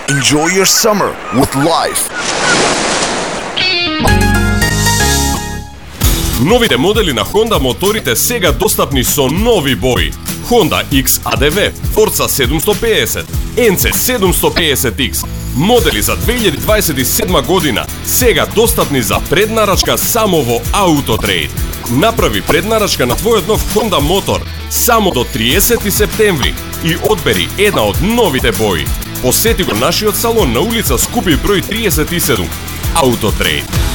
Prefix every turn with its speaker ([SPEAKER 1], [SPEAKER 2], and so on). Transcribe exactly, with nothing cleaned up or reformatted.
[SPEAKER 1] Enjoy your summer with life.
[SPEAKER 2] Новите модели на Honda моторите сега достапни со нови бои. Honda X A D V, Forza седумсто педесет, N C седумсто педесет X. Модели за две илјади дваесет и седма година, сега достапни за преднарачка само во Autotrade. Направи преднарачка на твојот нов Honda мотор само до триесети септември и одбери една од новите бои. Посети го нашиот салон на улица Скупи број триесет и седум. Autotrade.